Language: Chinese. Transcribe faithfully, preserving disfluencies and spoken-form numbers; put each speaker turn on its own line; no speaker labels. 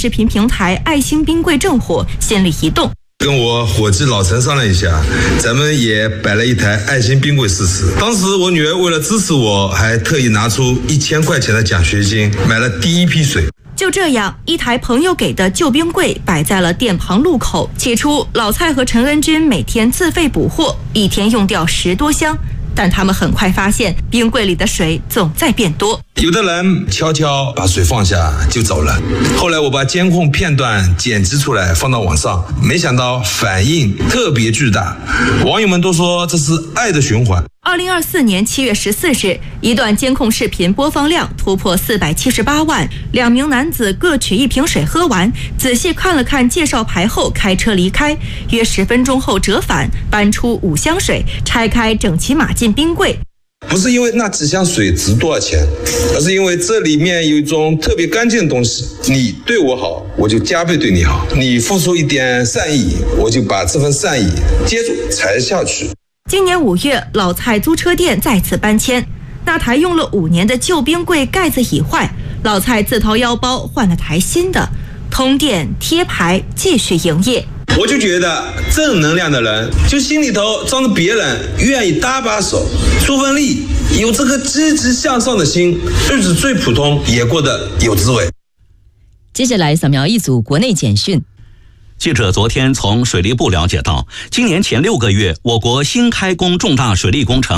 视频平台爱心冰柜正火，心里一动。
跟我伙计老陈商量一下，咱们也摆了一台爱心冰柜试试。当时我女儿为了支持我，还特意拿出一千块钱的奖学金，买了第一批水。
就这样，一台朋友给的旧冰柜摆在了店旁路口。起初，老蔡和陈恩军每天自费补货，一天用掉十多箱。但他们很快发现，冰柜里的水总在变多。
有的人悄悄把水放下就走了。后来我把监控片段剪辑出来放到网上，没想到反应特别巨大，网友们都说这是爱的循环。
二零二四年七月十四日，一段监控视频播放量突破四百七十八万。两名男子各取一瓶水喝完，仔细看了看介绍牌后开车离开。约十分钟后折返，搬出五箱水，拆开整齐码进冰柜。
不是因为那几箱水值多少钱，而是因为这里面有一种特别干净的东西。你对我好，我就加倍对你好；你付出一点善意，我就把这份善意接住才下去。
今年五月，老蔡租车店再次搬迁，那台用了五年的旧冰柜盖子已坏，老蔡自掏腰包换了台新的，通电贴牌继续营业。
我就觉得正能量的人，就心里头装着别人，愿意搭把手，出份力，有这个积极向上的心，日子最普通也过得有滋味。
接下来扫描一组国内简讯。
记者昨天从水利部了解到，今年前六个月，我国新开工重大水利工程